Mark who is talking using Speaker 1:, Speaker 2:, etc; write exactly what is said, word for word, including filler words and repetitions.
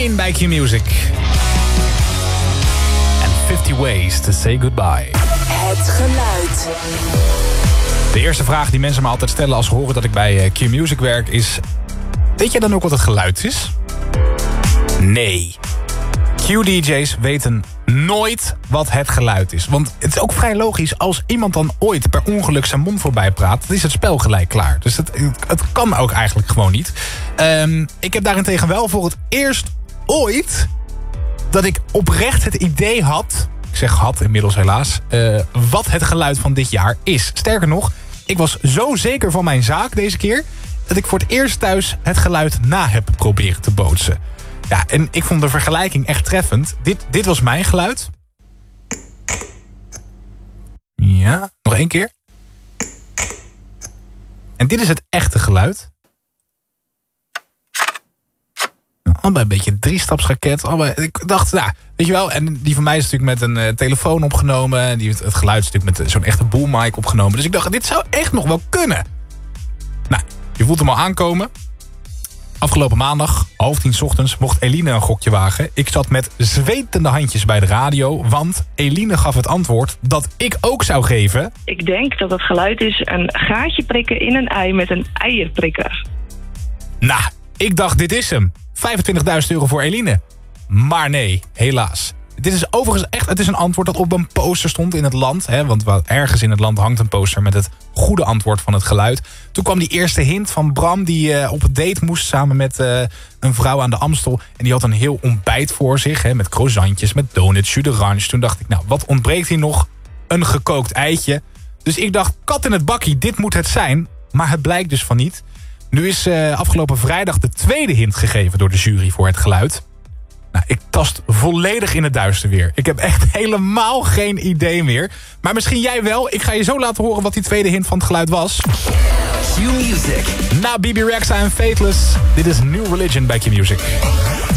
Speaker 1: Rain bij Q-Music. And fifty ways to say goodbye.
Speaker 2: Het geluid.
Speaker 1: De eerste vraag die mensen me altijd stellen als ze horen dat ik bij Q-Music werk is... Weet jij dan ook wat het geluid is? Nee. Q-D J's weten nooit wat het geluid is. Want het is ook vrij logisch, als iemand dan ooit per ongeluk zijn mond voorbij praat... dan is het spel gelijk klaar. Dus het, het kan ook eigenlijk gewoon niet. Um, ik heb daarentegen wel voor het eerst ooit... dat ik oprecht het idee had... ik zeg had inmiddels helaas... Uh, wat het geluid van dit jaar is. Sterker nog, ik was zo zeker van mijn zaak deze keer... dat ik voor het eerst thuis het geluid na heb proberen te bootsen. Ja, en ik vond de vergelijking echt treffend. Dit, dit was mijn geluid. Ja, nog één keer. En dit is het echte geluid. Allebei een beetje een driestapsraket. Allebei, ik dacht, nou, weet je wel... en die van mij is natuurlijk met een uh, telefoon opgenomen. Die, het geluid is natuurlijk met zo'n echte boommic opgenomen. Dus ik dacht, dit zou echt nog wel kunnen. Nou, je voelt hem al aankomen. Afgelopen maandag, half tien 's ochtends, mocht Eline een gokje wagen. Ik zat met zwetende handjes bij de radio, want Eline gaf het antwoord dat ik ook zou geven.
Speaker 3: Ik denk dat het geluid is een gaatje prikken in een ei met een eierprikker.
Speaker 1: Nou, ik dacht dit is hem. vijfentwintigduizend euro voor Eline. Maar nee, helaas. Dit is overigens echt, het is een antwoord dat op een poster stond in het land. Hè, want ergens in het land hangt een poster met het goede antwoord van het geluid. Toen kwam die eerste hint van Bram die uh, op een date moest samen met uh, een vrouw aan de Amstel. En die had een heel ontbijt voor zich. Hè, met croissantjes, met donuts, jus d'orange. Toen dacht ik, nou, wat ontbreekt hier nog? Een gekookt eitje. Dus ik dacht, kat in het bakkie, dit moet het zijn. Maar het blijkt dus van niet. Nu is uh, afgelopen vrijdag de tweede hint gegeven door de jury voor het geluid. Nou, ik tast volledig in het duister weer. Ik heb echt helemaal geen idee meer. Maar misschien jij wel. Ik ga je zo laten horen wat die tweede hint van het geluid was.
Speaker 2: Q-Music.
Speaker 1: Na B B Rexha en Fateless. Dit is New Religion bij Q-Music.